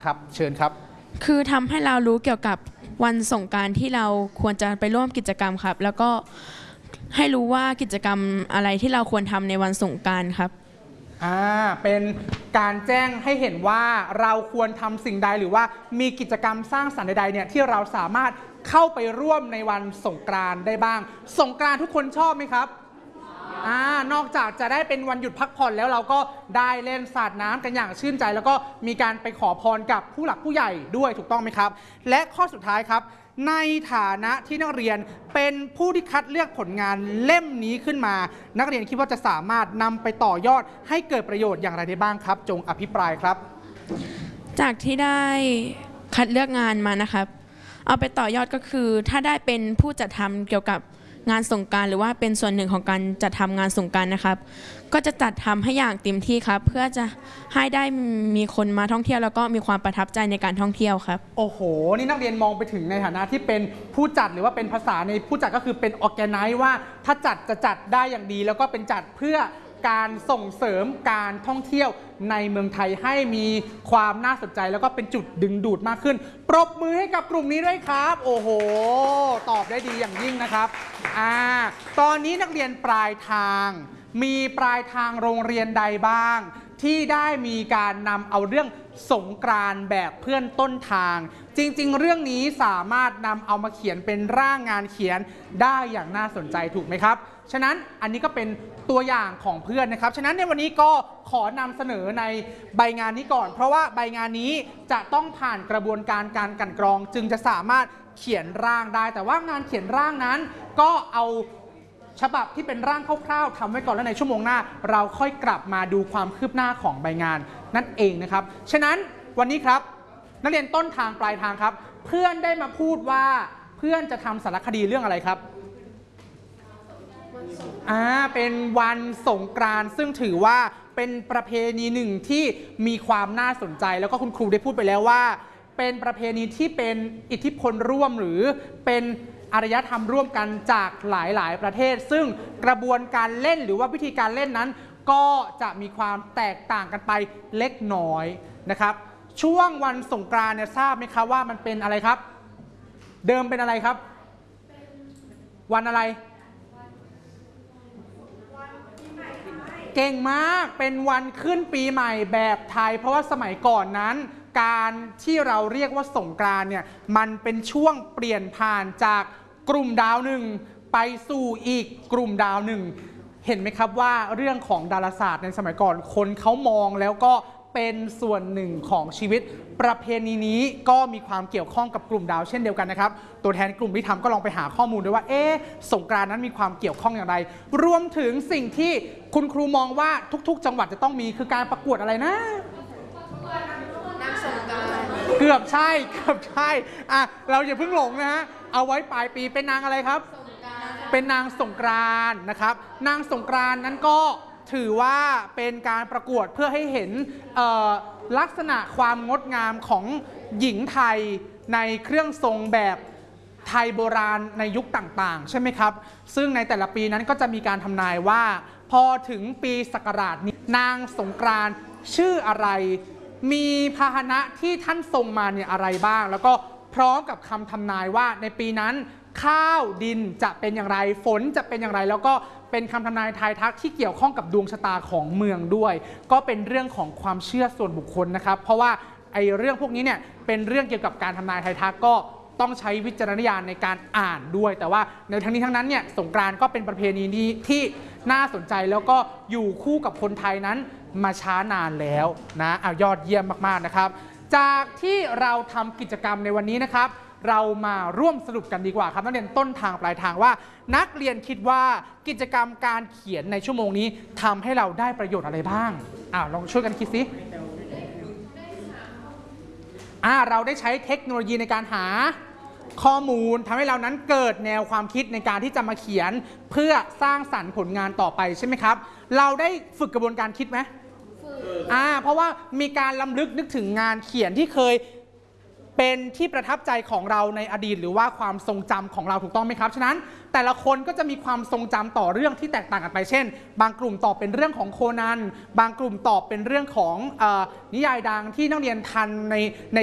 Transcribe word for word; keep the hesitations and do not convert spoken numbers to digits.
ครับเชิญครับคือทำให้เรารู้เกี่ยวกับวันสงกรานต์ที่เราควรจะไปร่วมกิจกรรมครับแล้วก็ให้รู้ว่ากิจกรรมอะไรที่เราควรทำในวันสงกรานต์ครับอ่าเป็นการแจ้งให้เห็นว่าเราควรทำสิ่งใดหรือว่ามีกิจกรรมสร้างสรรค์ใดๆเนี่ยที่เราสามารถเข้าไปร่วมในวันสงกรานต์ได้บ้างสงกรานต์ทุกคนชอบไหมครับอ่านอกจากจะได้เป็นวันหยุดพักผ่อนแล้วเราก็ได้เล่นสาดน้ำกันอย่างชื่นใจแล้วก็มีการไปขอพรกับผู้หลักผู้ใหญ่ด้วยถูกต้องไหมครับและข้อสุดท้ายครับในฐานะที่นักเรียนเป็นผู้ที่คัดเลือกผลงานเล่มนี้ขึ้นมานักเรียนคิดว่าจะสามารถนำไปต่อยอดให้เกิดประโยชน์อย่างไรได้บ้างครับจงอภิปรายครับจากที่ได้คัดเลือกงานมานะครับเอาไปต่อยอดก็คือถ้าได้เป็นผู้จัดทำเกี่ยวกับงานสงกรานต์หรือว่าเป็นส่วนหนึ่งของการจัดทำงานสงกรานต์นะครับก็จะจัดทำให้อย่างเต็มที่ครับเพื่อจะให้ได้มีคนมาท่องเที่ยวแล้วก็มีความประทับใจในการท่องเที่ยวครับโอ้โหนี่นักเรียนมองไปถึงในฐานะที่เป็นผู้จัดหรือว่าเป็นภาษาในผู้จัดก็คือเป็นออร์แกไนซ์ว่าถ้าจัดจะจัดได้อย่างดีแล้วก็เป็นจัดเพื่อการส่งเสริมการท่องเที่ยวในเมืองไทยให้มีความน่าสนใจแล้วก็เป็นจุดดึงดูดมากขึ้นปรบมือให้กับกลุ่มนี้ด้วยครับโอ้โหตอบได้ดีอย่างยิ่งนะครับอ่าตอนนี้นักเรียนปลายทางมีปลายทางโรงเรียนใดบ้างที่ได้มีการนำเอาเรื่องสงกรานต์แบบเพื่อนต้นทางจริงๆเรื่องนี้สามารถนำเอามาเขียนเป็นร่างงานเขียนได้อย่างน่าสนใจถูกไหมครับฉะนั้นอันนี้ก็เป็นตัวอย่างของเพื่อนนะครับฉะนั้นในวันนี้ก็ขอนำเสนอในใบงานนี้ก่อนเพราะว่าใบงานนี้จะต้องผ่านกระบวนการการกลั่นกรองจึงจะสามารถเขียนร่างได้แต่ว่างานเขียนร่างนั้นก็เอาฉบับที่เป็นร่างคร่าวๆทำไว้ก่อนแล้วในชั่วโมงหน้าเราค่อยกลับมาดูความคืบหน้าของใบงานนั่นเองนะครับฉะนั้นวันนี้ครับนักเรียนต้นทางปลายทางครับเพื่อนได้มาพูดว่าเพื่อนจะทำสารคดีเรื่องอะไรครับอ่าเป็นวันสงกรานต์ซึ่งถือว่าเป็นประเพณีหนึ่งที่มีความน่าสนใจแล้วก็คุณครูได้พูดไปแล้วว่าเป็นประเพณีที่เป็นอิทธิพลร่วมหรือเป็นอารยธรรมร่วมกันจากหลายๆประเทศซึ่งกระบวนการเล่นหรือว่าวิธีการเล่นนั้นก็จะมีความแตกต่างกันไปเล็กน้อยนะครับช่วงวันสงกรานต์เนี่ยทราบไหมครับว่ามันเป็นอะไรครับเดิมเป็นอะไรครับวันอะไรเก่งมากเป็นวันขึ้นปีใหม่แบบไทยเพราะว่าสมัยก่อนนั้นการที่เราเรียกว่าสงกรานต์เนี่ยมันเป็นช่วงเปลี่ยนผ่านจากกลุ่มดาวหนึ่งไปสู่อีกกลุ่มดาวหนึ่งเห็นไหมครับว่าเรื่องของดาราศาสตร์ในสมัยก่อนคนเขามองแล้วก็เป็นส่วนหนึ่งของชีวิตประเพณีนี้ก็มีความเกี่ยวข้องกับกลุ่มดาวเช่นเดียวกันนะครับตัวแทนกลุ่มที่ทำก็ลองไปหาข้อมูลด้วยว่าเอ๊ะสงกรานต์นั้นมีความเกี่ยวข้องอย่างไรรวมถึงสิ่งที่คุณครูมองว่าทุกๆจังหวัดจะต้องมีคือการประกวดอะไรนะนางสงกรานต์เกือบใช่เกือบใช่อ่ะเราอย่าเพิ่งหลงนะฮะเอาไว้ปลายปีเป็นนางอะไรครับเป็นนางสงกรานต์นะครับนางสงกรานต์นั้นก็ถือว่าเป็นการประกวดเพื่อให้เห็นลักษณะความงดงามของหญิงไทยในเครื่องทรงแบบไทยโบราณในยุคต่างๆใช่ไหมครับซึ่งในแต่ละปีนั้นก็จะมีการทำนายว่าพอถึงปีศักราชนี้นางสงกรานต์ชื่ออะไรมีพาหนะที่ท่านทรงมาเนี่ยอะไรบ้างแล้วก็พร้อมกับคำทำนายว่าในปีนั้นข้าวดินจะเป็นอย่างไรฝนจะเป็นอย่างไรแล้วก็เป็นคำทำนายทายทักที่เกี่ยวข้องกับดวงชะตาของเมืองด้วยก็เป็นเรื่องของความเชื่อส่วนบุคคลนะครับเพราะว่าไอ้เรื่องพวกนี้เนี่ยเป็นเรื่องเกี่ยวกับการทำนายทายทักก็ต้องใช้วิจารณญาณในการอ่านด้วยแต่ว่าในทั้งนี้ทั้งนั้นเนี่ยสงกรานต์ก็เป็นประเพณีนี้ที่น่าสนใจแล้วก็อยู่คู่กับคนไทยนั้นมาช้านานแล้วนะเอายอดเยี่ยมมากๆนะครับจากที่เราทำกิจกรรมในวันนี้นะครับเรามาร่วมสรุปกันดีกว่าครับนักเรียนต้นทางปลายทางว่านักเรียนคิดว่ากิจกรรมการเขียนในชั่วโมงนี้ทำให้เราได้ประโยชน์อะไรบ้างอ่าลองช่วยกันคิดสิอ่าเราได้ใช้เทคโนโลยีในการหาข้อมูลทำให้เรานั้นเกิดแนวความคิดในการที่จะมาเขียนเพื่อสร้างสรรค์ผลงานต่อไปใช่ไหมครับเราได้ฝึกกระบวนการคิดไหมอ่าเพราะว่ามีการล้ำลึกนึกถึงงานเขียนที่เคยเเป็นที่ประทับใจของเราในอดีตหรือว่าความทรงจำของเราถูกต้องไหมครับฉะนั้นแต่ละคนก็จะมีความทรงจำต่อเรื่องที่แตกต่างกันไปเช่นบางกลุ่มตอบเป็นเรื่องของโคนันบางกลุ่มตอบเป็นเรื่องของเอ่อนิยายดังที่นักเรียนทันในใน